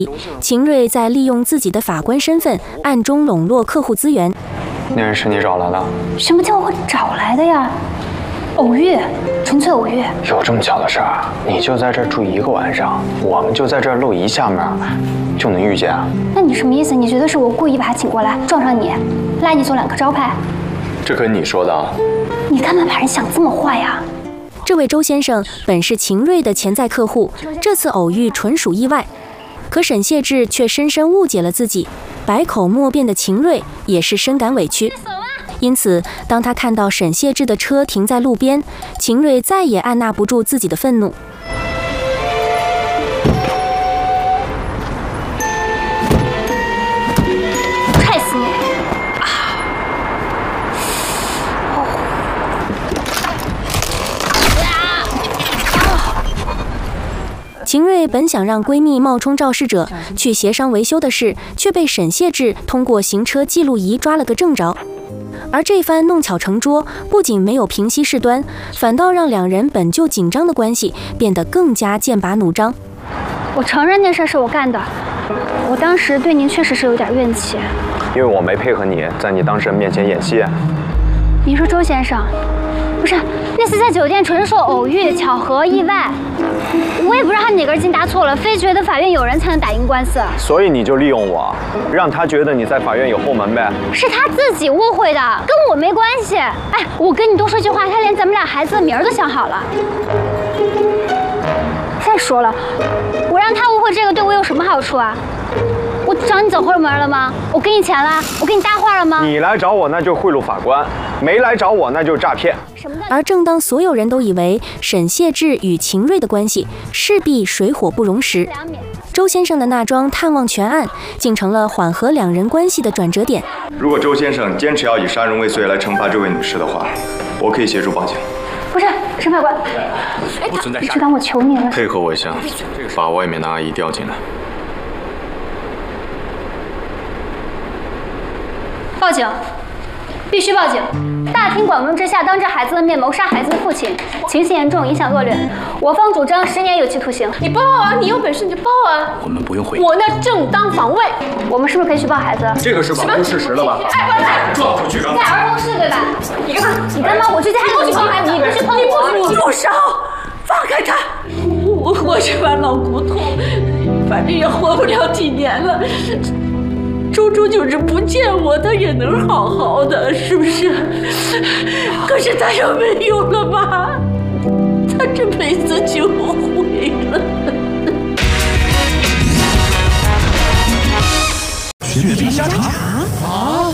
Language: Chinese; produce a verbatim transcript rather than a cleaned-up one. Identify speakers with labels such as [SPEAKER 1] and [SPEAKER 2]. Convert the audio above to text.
[SPEAKER 1] 秦瑞在利用自己的法官身份，暗中笼络客户资源。
[SPEAKER 2] 那人是你找来的？
[SPEAKER 3] 什么叫我找来的呀？偶遇，纯粹偶遇。
[SPEAKER 2] 有这么巧的事儿？你就在这儿住一个晚上，我们就在这儿露一下面，就能遇见？
[SPEAKER 3] 那你什么意思？你觉得是我故意把他请过来，撞上你，拉你走两个招牌？
[SPEAKER 2] 这可是你说的。
[SPEAKER 3] 你干嘛把人想这么坏呀？
[SPEAKER 1] 这位周先生本是秦瑞的潜在客户，这次偶遇纯属意外。可沈谢志却深深误解了自己，百口莫辩的秦瑞也是深感委屈。因此，当他看到沈谢志的车停在路边，秦瑞再也按捺不住自己的愤怒。
[SPEAKER 3] 踹死你！啊！哦！
[SPEAKER 1] 秦瑞本想让闺蜜冒充肇事者去协商维修的事，却被沈谢志通过行车记录仪抓了个正着。而这番弄巧成拙，不仅没有平息事端，反倒让两人本就紧张的关系变得更加剑拔弩张。
[SPEAKER 3] 我承认那事是我干的，我当时对您确实是有点怨气。
[SPEAKER 2] 因为我没配合你在你当事人面前演戏。
[SPEAKER 3] 你说周先生，不是那次在酒店纯属偶遇、巧合、意外，我也不知道他哪根筋搭错了，非觉得法院有人才能打赢官司。
[SPEAKER 2] 所以你就利用我，让他觉得你在法院有后门呗。
[SPEAKER 3] 是他自己误会的，跟我没关系。哎，我跟你多说句话，他连咱们俩孩子的名儿都想好了。再说了，我让他误会这个对我有什么好处啊？我找你走后门了吗？我给你钱了？我给你搭话了吗？
[SPEAKER 2] 你来找我那就贿赂法官，没来找我那就是诈骗。
[SPEAKER 1] 而正当所有人都以为沈谢志与秦瑞的关系势必水火不容时，周先生的那桩探望全案竟成了缓和两人关系的转折点。
[SPEAKER 4] 如果周先生坚持要以杀人未遂来惩罚这位女士的话，我可以协助报警。
[SPEAKER 3] 不是，沈法官，
[SPEAKER 4] 不存在杀人。
[SPEAKER 3] 你知道我求你了，
[SPEAKER 4] 配合我一下，把外面的阿姨调进来。
[SPEAKER 3] 报警！必须报警！大庭广众之下，当着孩子的面谋杀孩子的父亲，情形严重，影响恶劣。我方主张十年有期徒刑。
[SPEAKER 5] 你报啊！你有本事你就报啊！
[SPEAKER 4] 我们不用回应。
[SPEAKER 5] 我那正当防卫。
[SPEAKER 3] 我们是不是可以去抱孩子？
[SPEAKER 4] 这个是保护事实了吧？
[SPEAKER 5] 哎，快来！
[SPEAKER 4] 撞出去！
[SPEAKER 3] 在儿童室对吧？
[SPEAKER 5] 你干嘛？
[SPEAKER 3] 你干嘛？我去家里去碰孩子，你不去碰我！
[SPEAKER 5] 你住手！放开他！我我是把老骨头，反正也活不了几年了。周周就是不见我，他也能好好的，是不是？可是他要没有了吧？他这辈子就毁了。
[SPEAKER 6] 雪碧香肠。